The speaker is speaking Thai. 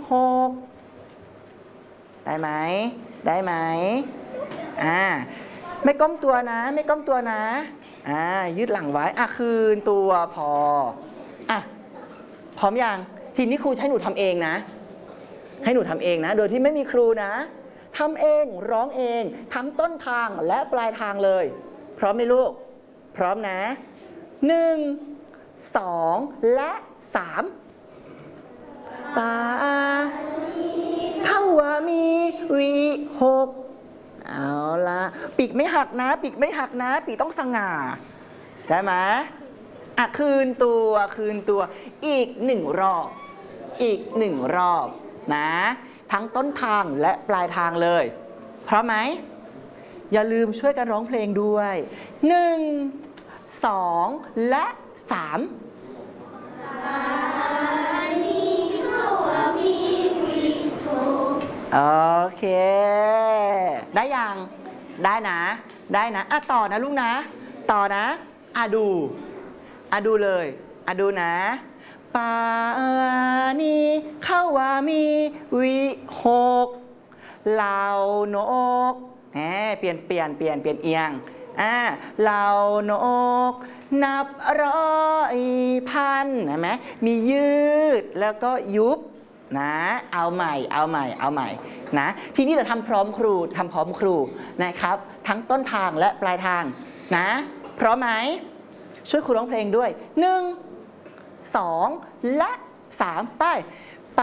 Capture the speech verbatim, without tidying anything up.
หกได้ไหมได้ไหมอ่าไม่ก้มตัวนะไม่ก้มตัวนะอ่ายืดหลังไว้อ่ะคืนตัวพออ่ะพร้อมยังทีนี้ครูให้หนูทำเองนะให้หนูทำเองนะโดยที่ไม่มีครูนะทำเองร้องเองทั้งต้นทางและปลายทางเลยพร้อมไหมลูกพร้อมนะหนึ่งสองและสามปาเข้าว่ามีวีหกเอาละปีกไม่หักนะปีกไม่หักนะปีกต้องสง่าได้ไหมอ่ะคืนตัวคืนตัวอีกหนึ่งรอบอีกหนึ่งรอบนะทั้งต้นทางและปลายทางเลยพร้อมไหมอย่าลืมช่วยกันร้องเพลงด้วยหนึ่งสองและสามโอเคได้ยังได้นะได้นะอ่ะต่อนะลูกนะต่อนะอ่ะดูอ่ะดูเลยอ่ะดูนะปานีเข้าว่ามีวิหกเหล่านกแหมเปลี่ยนเปลี่ยนเปลี่ยนเปลี่ยนเอียงอ่าเหล่านกนับร้อยพันเห็นไหมมียืดแล้วก็ยุบนะเอาใหม่เอาใหม่เอาใหม่นะทีนี้เราทำพร้อมครูทำพร้อมครูนะครับทั้งต้นทางและปลายทางนะพร้อมไหมช่วยครูร้องเพลงด้วยหนึ่งสองและสามไป